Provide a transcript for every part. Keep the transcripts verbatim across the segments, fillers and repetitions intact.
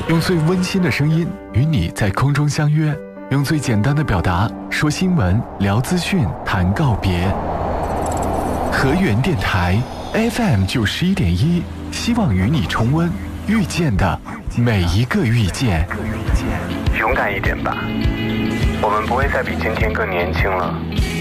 用最温馨的声音与你在空中相约，用最简单的表达说新闻、聊资讯、谈告别。河源电台 F M 九十一点一，希望与你重温遇见的每一个遇见。 勇敢一点吧，我们不会再比今天更年轻了。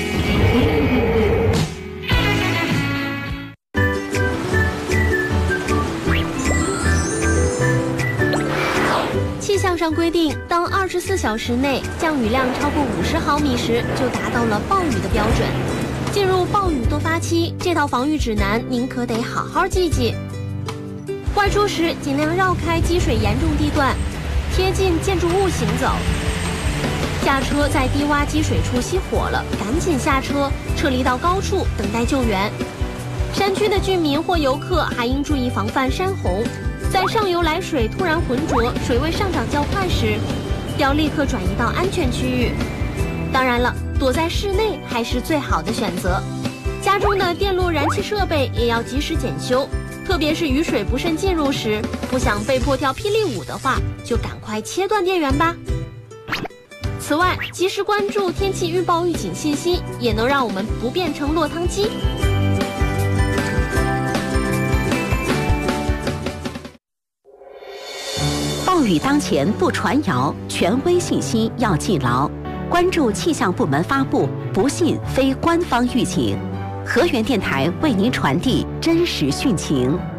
气象上规定，当二十四小时内降雨量超过五十毫米时，就达到了暴雨的标准。进入暴雨多发期，这套防御指南您可得好好记记。外出时尽量绕开积水严重地段，贴近建筑物行走。下车在低洼积水处熄火了，赶紧下车，撤离到高处等待救援。山区的居民或游客还应注意防范山洪。在上游来水突然浑浊，水位上涨较快时，要立刻转移到安全区域。当然了，躲在室内还是最好的选择。家中的电路燃气设备也要及时检修，特别是雨水不慎进入时，不想被迫跳霹雳舞的话，就赶快切断电源吧。此外，及时关注天气预报预警信息，也能让我们不变成落汤鸡。 暴雨当前不传谣，权威信息要记牢。关注气象部门发布，不信非官方预警。河源电台为您传递真实汛情。